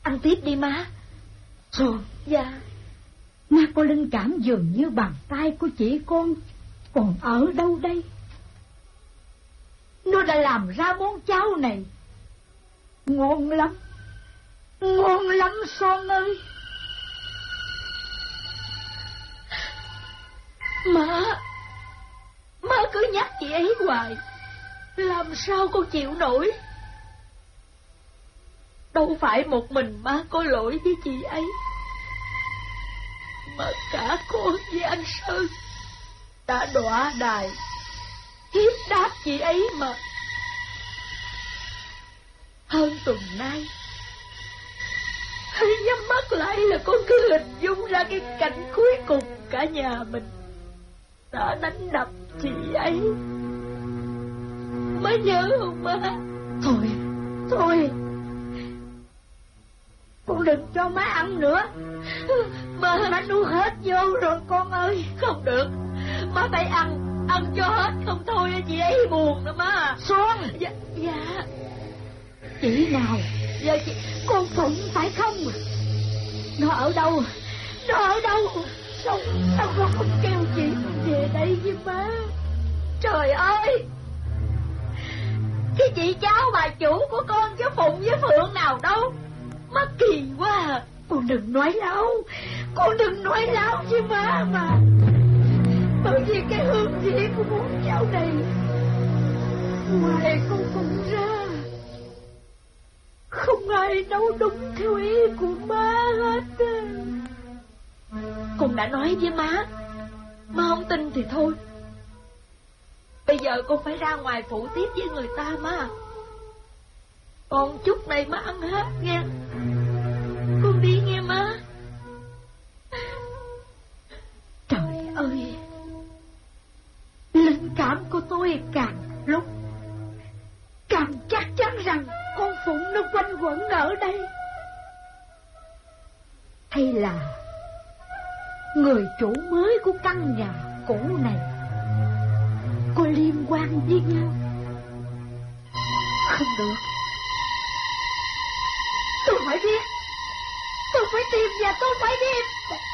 Ăn tiếp đi má. Son. Dạ. Má có linh cảm dường như bàn tay của chị con còn ở đâu đây. Nó đã làm ra món cháo này ngon lắm. Ngon lắm Son ơi. Má cứ nhắc chị ấy hoài, làm sao con chịu nổi. Đâu phải một mình má có lỗi với chị ấy, mà cả con với anh Sơn đã đọa đài hiếp đáp chị ấy mà. Hơn tuần nay, nhắm mắt lại là con cứ hình dung ra cái cảnh cuối cùng cả nhà mình đã đánh đập chị ấy. Má nhớ không má? Thôi con đừng cho má ăn nữa. Má nuốt hết vô rồi con ơi. Không được, má phải ăn cho hết, không thôi chị ấy buồn nữa má. Son. Dạ. Chị nào? Dạ chị. Con Phụng phải không? Nó ở đâu? Sao con không kêu chị về đây với má? Trời ơi, cái chị cháu bà chủ của con chứ Phụng với Phượng nào đâu. Má kỳ quá à. Con đừng nói láo với má mà. Bởi vì cái hương vị của món cháo này ngoài con Phụng ra không ai nấu đúng theo ý của má hết. Con đã nói với má không tin thì thôi. Bây giờ con phải ra ngoài phụ tiếp với người ta má. Còn chút này má ăn hết nghe. Con đi nghe má. Trời ơi, linh cảm của tôi càng lúc càng chắc chắn rằng con Phụng nó quanh quẩn ở đây. Hay là người chủ mới của căn nhà cũ này có liên quan với nhau? Không được, tôi phải biết, tôi phải tìm và tôi phải biết.